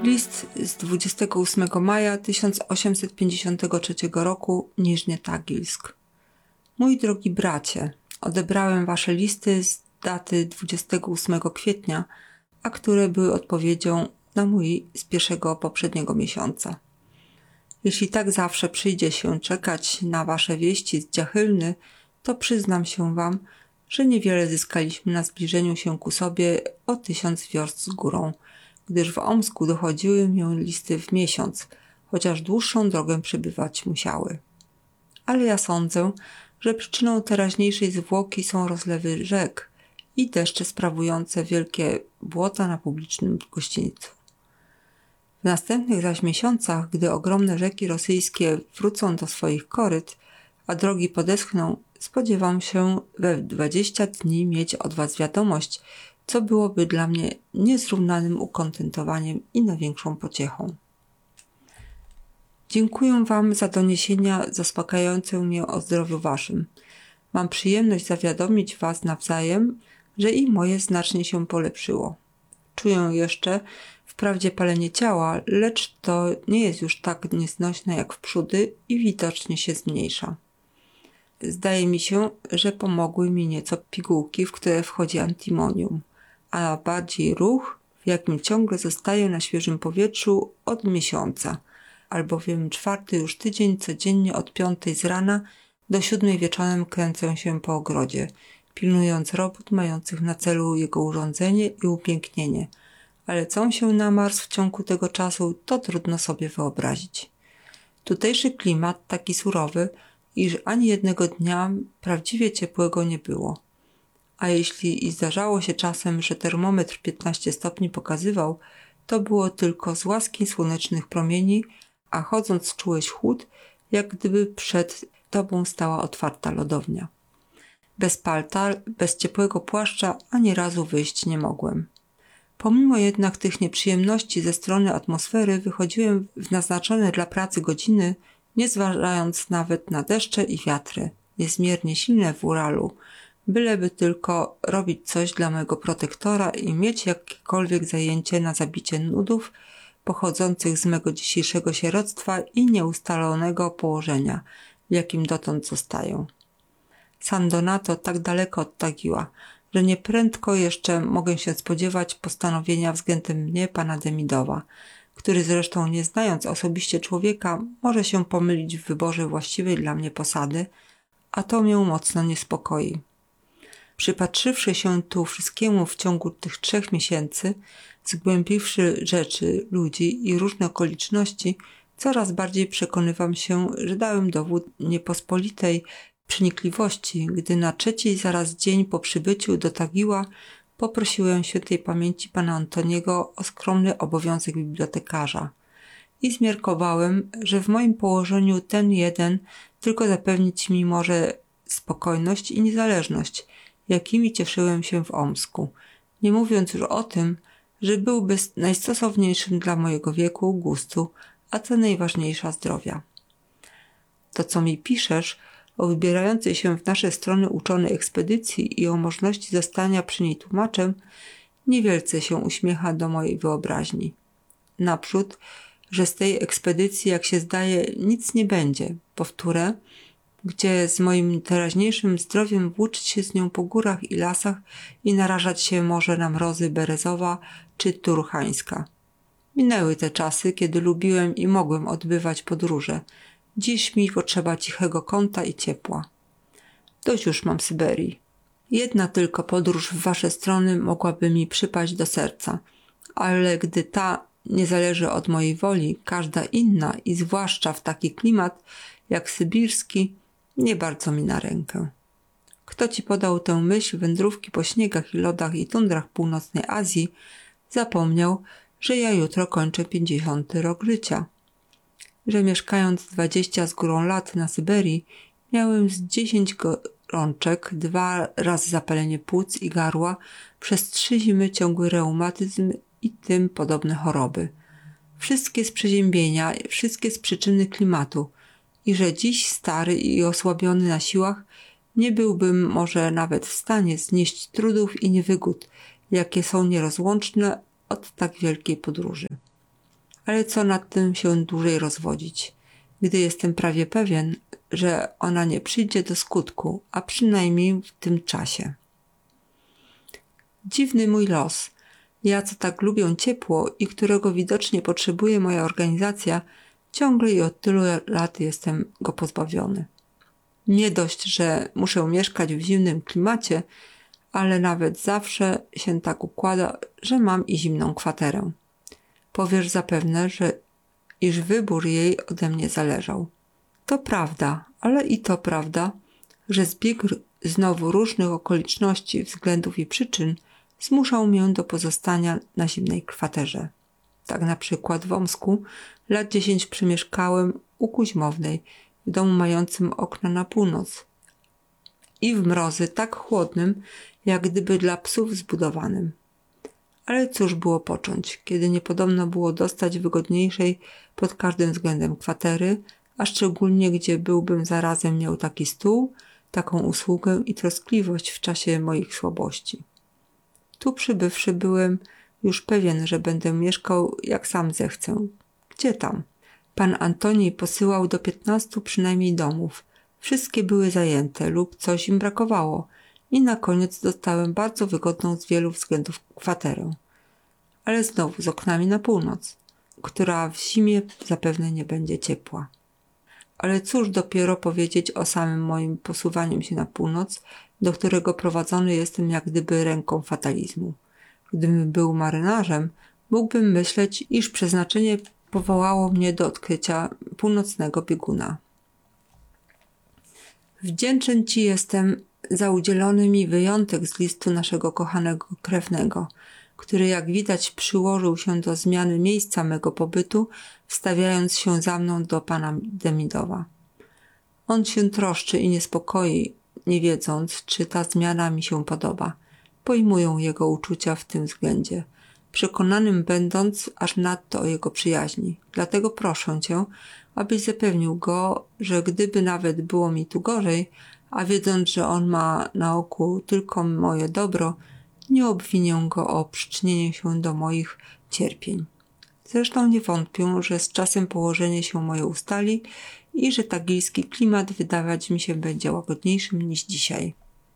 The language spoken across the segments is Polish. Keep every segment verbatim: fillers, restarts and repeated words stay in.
List z dwudziestego ósmego maja tysiąc osiemset pięćdziesiątego trzeciego roku, Niżny Tagilsk. Mój drogi bracie, odebrałem wasze listy z daty dwudziestego ósmego kwietnia, a które były odpowiedzią na mój z pierwszego poprzedniego miesiąca. Jeśli tak zawsze przyjdzie się czekać na wasze wieści z Dziachylny, to przyznam się wam, że niewiele zyskaliśmy na zbliżeniu się ku sobie o tysiąc wiorst z górą, gdyż w Omsku dochodziły mi listy w miesiąc, chociaż dłuższą drogę przebywać musiały. Ale ja sądzę, że przyczyną teraźniejszej zwłoki są rozlewy rzek i deszcze sprawujące wielkie błota na publicznym gościńcu. W następnych zaś miesiącach, gdy ogromne rzeki rosyjskie wrócą do swoich koryt, a drogi podeschną, spodziewam się we dwadzieścia dni mieć od was wiadomość, co byłoby dla mnie niezrównanym ukontentowaniem i największą pociechą. Dziękuję wam za doniesienia zaspokajające mnie o zdrowiu waszym. Mam przyjemność zawiadomić was nawzajem, że i moje znacznie się polepszyło. Czuję jeszcze wprawdzie palenie ciała, lecz to nie jest już tak nieznośne jak wprzódy i widocznie się zmniejsza. Zdaje mi się, że pomogły mi nieco pigułki, w które wchodzi antimonium, a bardziej ruch, w jakim ciągle zostaję na świeżym powietrzu od miesiąca, albowiem czwarty już tydzień codziennie od piątej z rana do siódmej wieczorem kręcę się po ogrodzie, pilnując robót mających na celu jego urządzenie i upięknienie, ale co się namarzł w ciągu tego czasu, to trudno sobie wyobrazić. Tutejszy klimat taki surowy, iż ani jednego dnia prawdziwie ciepłego nie było. A jeśli i zdarzało się czasem, że termometr piętnaście stopni pokazywał, to było tylko z łaski słonecznych promieni, a chodząc czułeś chłód, jak gdyby przed tobą stała otwarta lodownia. Bez palta, bez ciepłego płaszcza ani razu wyjść nie mogłem. Pomimo jednak tych nieprzyjemności ze strony atmosfery wychodziłem w naznaczone dla pracy godziny, nie zważając nawet na deszcze i wiatry, niezmiernie silne w Uralu, byleby tylko robić coś dla mojego protektora i mieć jakiekolwiek zajęcie na zabicie nudów pochodzących z mego dzisiejszego sieroctwa i nieustalonego położenia, w jakim dotąd zostaję. San Donato tak daleko od Tagiła, że nieprędko jeszcze mogę się spodziewać postanowienia względem mnie pana Demidowa, który zresztą nie znając osobiście człowieka może się pomylić w wyborze właściwej dla mnie posady, a to mię mocno niespokoi. Przypatrzywszy się tu wszystkiemu w ciągu tych trzech miesięcy, zgłębiwszy rzeczy, ludzi i różne okoliczności, coraz bardziej przekonywam się, że dałem dowód niepospolitej przenikliwości, gdy na trzeci zaraz dzień po przybyciu do Tagiła poprosiłem świętej pamięci pana Antoniego o skromny obowiązek bibliotekarza i zmiarkowałem, że w moim położeniu ten jeden tylko zapewnić mi może spokojność i niezależność, jakimi cieszyłem się w Omsku, nie mówiąc już o tym, że byłby najstosowniejszym dla mojego wieku, gustu, a co najważniejsza zdrowia. To, co mi piszesz o wybierającej się w nasze strony uczonej ekspedycji i o możliwości zostania przy niej tłumaczem, niewielce się uśmiecha do mojej wyobraźni. Naprzód, że z tej ekspedycji, jak się zdaje, nic nie będzie, powtórę, gdzie z moim teraźniejszym zdrowiem włóczyć się z nią po górach i lasach i narażać się może na mrozy Berezowa czy Turhańska. Minęły te czasy, kiedy lubiłem i mogłem odbywać podróże. Dziś mi potrzeba cichego kąta i ciepła. Dość już mam Syberii. Jedna tylko podróż w wasze strony mogłaby mi przypaść do serca, ale gdy ta nie zależy od mojej woli, każda inna i zwłaszcza w taki klimat jak sybirski, nie bardzo mi na rękę. Kto ci podał tę myśl wędrówki po śniegach i lodach i tundrach północnej Azji, zapomniał, że ja jutro kończę pięćdziesiąty rok życia. Że mieszkając dwadzieścia z górą lat na Syberii, miałem z dziesięć gorączek, dwa razy zapalenie płuc i garła, przez trzy zimy ciągły reumatyzm i tym podobne choroby. Wszystkie z przeziębienia, wszystkie z przyczyny klimatu i że dziś stary i osłabiony na siłach nie byłbym może nawet w stanie znieść trudów i niewygód, jakie są nierozłączne od tak wielkiej podróży. Ale co nad tym się dłużej rozwodzić, gdy jestem prawie pewien, że ona nie przyjdzie do skutku, a przynajmniej w tym czasie. Dziwny mój los. Ja, co tak lubię ciepło i którego widocznie potrzebuje moja organizacja, ciągle i od tylu lat jestem go pozbawiony. Nie dość, że muszę mieszkać w zimnym klimacie, ale nawet zawsze się tak układa, że mam i zimną kwaterę. Powiesz zapewne, że iż wybór jej ode mnie zależał. To prawda, ale i to prawda, że zbieg znowu różnych okoliczności, względów i przyczyn zmuszał mnie do pozostania na zimnej kwaterze. Tak na przykład w Omsku lat dziesięć przemieszkałem u Kuźmownej, w domu mającym okna na północ i w mrozy tak chłodnym, jak gdyby dla psów zbudowanym. Ale cóż było począć, kiedy niepodobno było dostać wygodniejszej pod każdym względem kwatery, a szczególnie gdzie byłbym zarazem miał taki stół, taką usługę i troskliwość w czasie moich słabości. Tu przybywszy byłem już pewien, że będę mieszkał jak sam zechcę. Gdzie tam? Pan Antoni posyłał do piętnastu przynajmniej domów. Wszystkie były zajęte lub coś im brakowało i na koniec dostałem bardzo wygodną z wielu względów kwaterę. Ale znowu z oknami na północ, która w zimie zapewne nie będzie ciepła. Ale cóż dopiero powiedzieć o samym moim posuwaniem się na północ, do którego prowadzony jestem jak gdyby ręką fatalizmu. Gdybym był marynarzem, mógłbym myśleć, iż przeznaczenie powołało mnie do odkrycia północnego bieguna. Wdzięczny Ci jestem za udzielony mi wyjątek z listu naszego kochanego krewnego, który jak widać przyłożył się do zmiany miejsca mego pobytu, wstawiając się za mną do pana Demidowa. On się troszczy i niespokoi, nie wiedząc, czy ta zmiana mi się podoba. Pojmuję jego uczucia w tym względzie, przekonanym będąc aż nadto o jego przyjaźni. Dlatego proszę Cię, abyś zapewnił go, że gdyby nawet było mi tu gorzej, a wiedząc, że on ma na oku tylko moje dobro, nie obwinię go o przyczynienie się do moich cierpień. Zresztą nie wątpię, że z czasem położenie się moje ustali i że tagilski klimat wydawać mi się będzie łagodniejszym niż dzisiaj.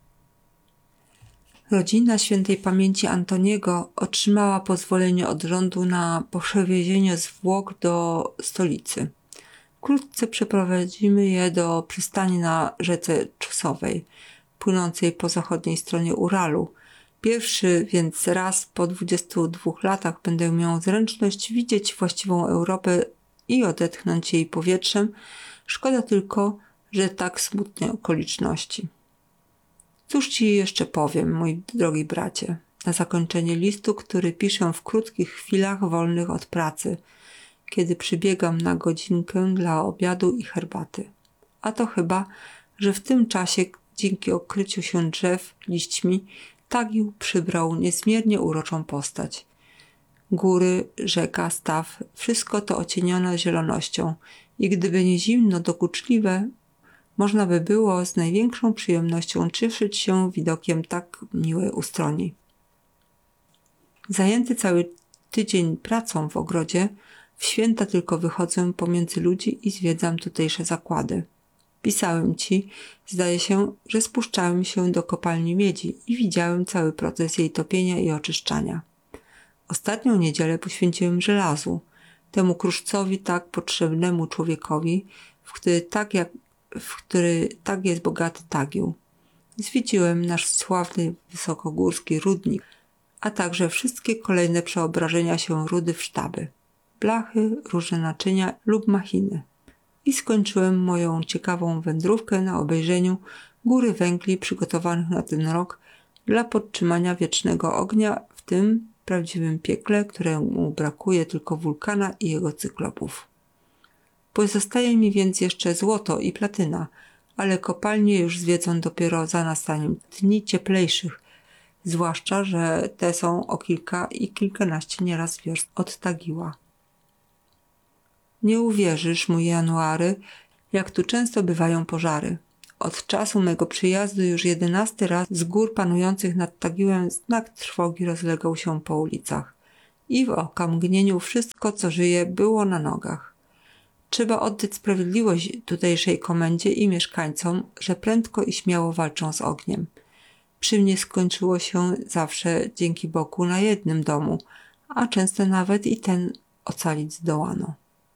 Rodzina świętej pamięci Antoniego otrzymała pozwolenie od rządu na przewiezienie zwłok do stolicy. Wkrótce przeprowadzimy je do przystani na rzece Czusowej, płynącej po zachodniej stronie Uralu. Pierwszy więc raz po dwudziestu dwóch latach będę miał zręczność widzieć właściwą Europę i odetchnąć jej powietrzem. Szkoda tylko, że tak smutne okoliczności. Cóż Ci jeszcze powiem, mój drogi bracie, na zakończenie listu, który piszę w krótkich chwilach wolnych od pracy, kiedy przybiegam na godzinkę dla obiadu i herbaty. A to chyba, że w tym czasie, dzięki okryciu się drzew liśćmi, Tagil przybrał niezmiernie uroczą postać. Góry, rzeka, staw, wszystko to ocienione zielonością i gdyby nie zimno dokuczliwe, można by było z największą przyjemnością cieszyć się widokiem tak miłej ustroni. Zajęty cały tydzień pracą w ogrodzie, w święta tylko wychodzę pomiędzy ludzi i zwiedzam tutejsze zakłady. Pisałem Ci, zdaje się, że spuszczałem się do kopalni miedzi i widziałem cały proces jej topienia i oczyszczania. Ostatnią niedzielę poświęciłem żelazu, temu kruszcowi tak potrzebnemu człowiekowi, w który tak, jak, w który tak jest bogaty Tagil. Zwiedziłem nasz sławny wysokogórski rudnik, a także wszystkie kolejne przeobrażenia się rudy w sztaby, blachy, różne naczynia lub machiny. I skończyłem moją ciekawą wędrówkę na obejrzeniu góry węgli przygotowanych na ten rok dla podtrzymania wiecznego ognia w tym prawdziwym piekle, któremu brakuje tylko wulkana i jego cyklopów. Pozostaje mi więc jeszcze złoto i platyna, ale kopalnie już zwiedzą dopiero za nastaniem dni cieplejszych, zwłaszcza, że te są o kilka i kilkanaście nieraz wiorst od Tagila. Nie uwierzysz, mój January, jak tu często bywają pożary. Od czasu mego przyjazdu już jedenasty raz z gór panujących nad Tagilem znak trwogi rozlegał się po ulicach. i w okamgnieniu wszystko, co żyje, było na nogach. Trzeba oddać sprawiedliwość tutejszej komendzie i mieszkańcom, że prędko i śmiało walczą z ogniem. Przy mnie skończyło się zawsze dzięki Bogu na jednym domu, a często nawet i ten ocalić zdołano.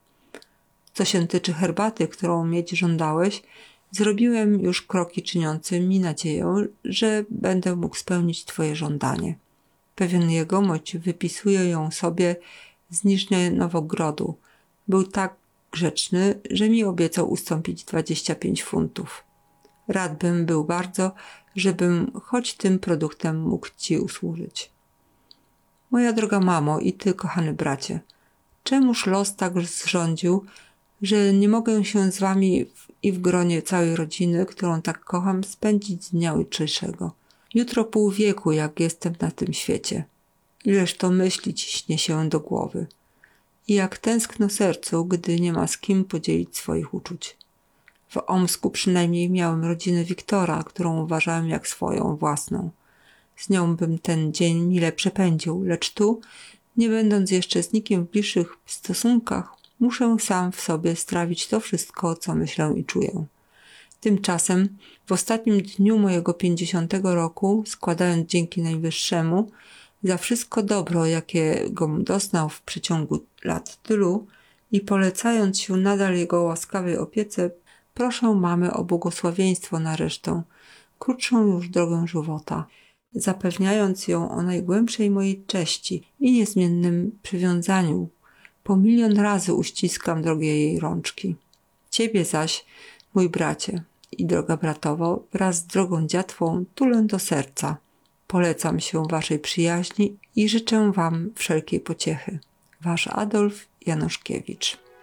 Co się tyczy herbaty, którą mieć żądałeś, zrobiłem już kroki czyniące mi nadzieję, że będę mógł spełnić twoje żądanie. Pewien jegomość wypisuje ją sobie z Niżnie Nowogrodu. Był tak grzeczny, że mi obiecał ustąpić dwadzieścia pięć funtów. Rad bym był bardzo, żebym choć tym produktem mógł ci usłużyć. Moja droga mamo i ty, kochany bracie, czemuż los tak zrządził, że nie mogę się z wami w, i w gronie całej rodziny, którą tak kocham, spędzić dnia jutrzejszego. Jutro pół wieku, jak jestem na tym świecie. Ileż to myśli ciśnie się do głowy. I jak tęskno sercu, gdy nie ma z kim podzielić swoich uczuć. W Omsku przynajmniej miałem rodzinę Wiktora, którą uważałem jak swoją własną. Z nią bym ten dzień mile przepędził, lecz tu, nie będąc jeszcze z nikim w bliższych stosunkach, muszę sam w sobie strawić to wszystko, co myślę i czuję. Tymczasem w ostatnim dniu mojego pięćdziesiątego roku, składając dzięki Najwyższemu za wszystko dobro, jakiego doznał w przeciągu lat tylu i polecając się nadal jego łaskawej opiece, proszę mamy o błogosławieństwo na resztę, krótszą już drogę żywota, zapewniając ją o najgłębszej mojej cześci i niezmiennym przywiązaniu. Po milion razy uściskam drogie jej rączki. Ciebie zaś, mój bracie i droga bratowo, wraz z drogą dziatwą tulę do serca. Polecam się waszej przyjaźni i życzę wam wszelkiej pociechy. Wasz Adolf Januszkiewicz.